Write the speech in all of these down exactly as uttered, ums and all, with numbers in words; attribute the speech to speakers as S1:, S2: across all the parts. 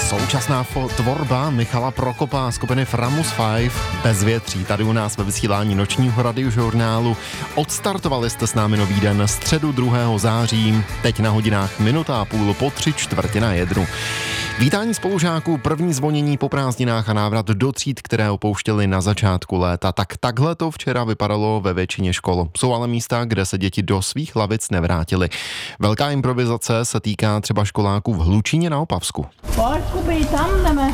S1: Současná fo- tvorba Michala Prokopa skupiny Framus pět Bezvětří tady u nás ve vysílání nočního radiožurnálu. Odstartovali jste s námi nový den středu druhého září, teď na hodinách minuta a půl po tři čtvrtě na jednu. Vítání spolužáků, první zvonění po prázdninách a návrat do tříd, které opouštěli na začátku léta. Tak takhle to včera vypadalo ve většině škol. Jsou ale místa, kde se děti do svých lavic nevrátily. Velká improvizace se týká třeba školáků v Hlučíně na Opavsku.
S2: Pojď, Kuby, tam jdeme.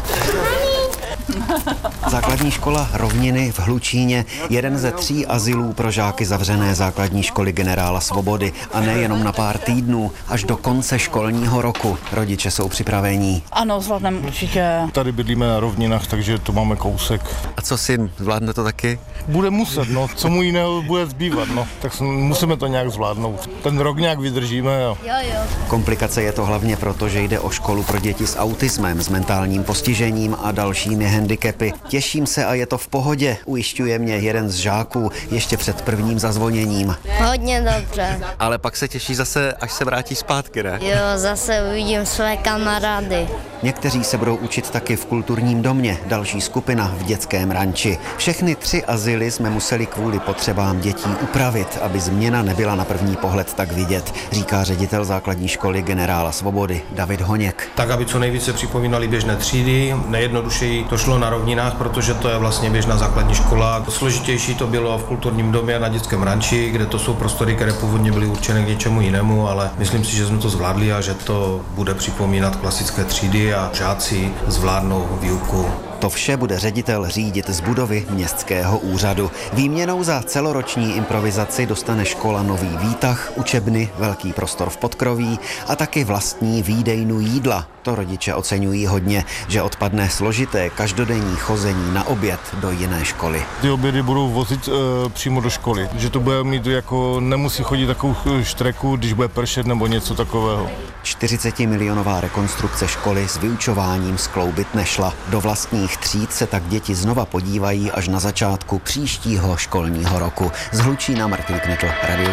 S3: Základní škola Rovniny v Hlučíně, jeden ze tří azylů pro žáky zavřené základní školy generála Svobody. A nejenom na pár týdnů, až do konce školního roku. Rodiče jsou připravení.
S2: Ano, zvládneme určitě.
S4: Tady bydlíme na Rovninách, takže to máme kousek.
S3: A co syn, zvládne to taky?
S4: Bude muset, no, co mu jiného bude zbývat, no, tak musíme to nějak zvládnout. Ten rok nějak vydržíme. Jo.
S2: Jo, jo.
S3: Komplikace je to hlavně proto, že jde o školu pro děti s autismem, s mentálním postižením a dalšími handicapy. Těším se a je to v pohodě, ujišťuje mě jeden z žáků ještě před prvním zazvoněním.
S5: Hodně dobře.
S3: Ale pak se těší zase, až se vrátí zpátky, ne?
S5: Jo, zase uvidím své kamarády.
S3: Někteří se budou učit taky v kulturním domě, další skupina v dětském ranči. Všechny tři azyly jsme museli kvůli potřebám dětí upravit, aby změna nebyla na první pohled tak vidět, říká ředitel základní školy generála Svobody David Honěk.
S6: Tak, aby co nejvíce připomínali běžné třídy, nejjednodušeji to šlo na Rovninách, protože to je vlastně běžná základní škola. Složitější to bylo v kulturním domě na dětském ranči, kde to jsou prostory, které původně byly určené k něčemu jinému, ale myslím si, že jsme to zvládli a že to bude připomínat klasické třídy a žáci zvládnou výuku.
S3: To vše bude ředitel řídit z budovy městského úřadu. Výměnou za celoroční improvizaci dostane škola nový výtah, učebny, velký prostor v podkroví a taky vlastní výdejnu jídla. To rodiče oceňují hodně, že odpadne složité každodenní chození na oběd do jiné školy.
S4: Ty obědy budou vozit e, přímo do školy, že to bude mít jako, nemusí chodit takovou štreku, když bude pršet nebo něco takového.
S3: čtyřicetimilionová rekonstrukce školy s vyučováním skloubit nešla. Do vlastních tříd se tak děti znova podívají až na začátku příštího školního roku. Z Hlučína Martin Knitl, Radio